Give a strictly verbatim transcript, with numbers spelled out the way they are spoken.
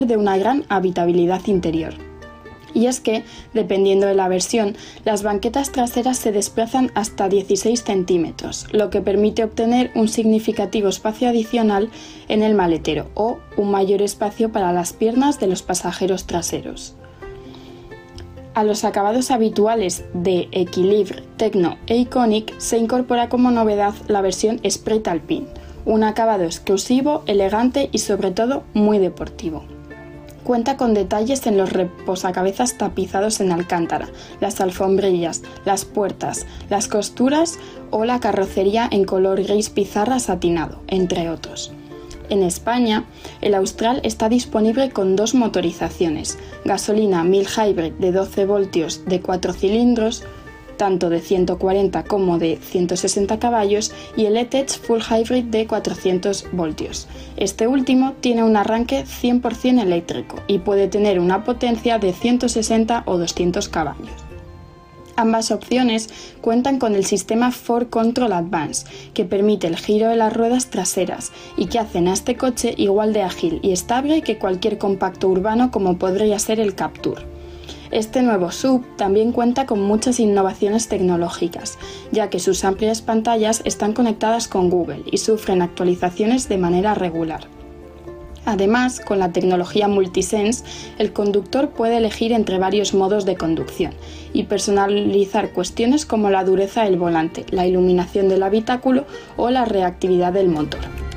de una gran habitabilidad interior. Y es que, dependiendo de la versión, las banquetas traseras se desplazan hasta dieciséis centímetros, lo que permite obtener un significativo espacio adicional en el maletero o un mayor espacio para las piernas de los pasajeros traseros. A los acabados habituales de Equilibre, Tecno e Iconic se incorpora como novedad la versión Sprite Alpine, un acabado exclusivo, elegante y sobre todo muy deportivo. Cuenta con detalles en los reposacabezas tapizados en alcántara, las alfombrillas, las puertas, las costuras o la carrocería en color gris pizarra satinado, entre otros. En España, el Austral está disponible con dos motorizaciones, gasolina mild hybrid de doce voltios de cuatro cilindros, tanto de ciento cuarenta como de ciento sesenta caballos, y el E-Tech Full Hybrid de cuatrocientos voltios. Este último tiene un arranque cien por ciento eléctrico y puede tener una potencia de ciento sesenta o doscientos caballos. Ambas opciones cuentan con el sistema Ford Control Advance, que permite el giro de las ruedas traseras y que hacen a este coche igual de ágil y estable que cualquier compacto urbano como podría ser el Captur. Este nuevo S U V también cuenta con muchas innovaciones tecnológicas, ya que sus amplias pantallas están conectadas con Google y sufren actualizaciones de manera regular. Además, con la tecnología Multisense, el conductor puede elegir entre varios modos de conducción y personalizar cuestiones como la dureza del volante, la iluminación del habitáculo o la reactividad del motor.